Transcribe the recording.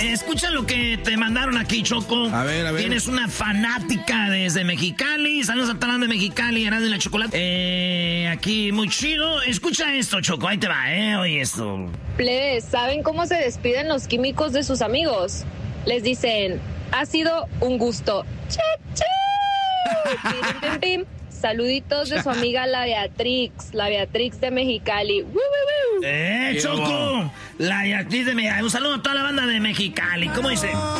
Escucha lo que te mandaron aquí, Choco. A ver. Tienes una fanática desde Mexicali. Saludos a Talán de Mexicali, Erasmo de la Chocolate. Aquí, muy chido. Escucha esto, Choco. Ahí te va, Oye esto. Plebes, ¿saben cómo se despiden los químicos de sus amigos? Les dicen, ha sido un gusto. ¡Che, che! Pim, pim, pim. Saluditos de su amiga la Beatrix de Mexicali. ¡Woo, woo, woo! Choco! La Beatriz de Mexicali. Un saludo a toda la banda de Mexicali. ¿Cómo dice?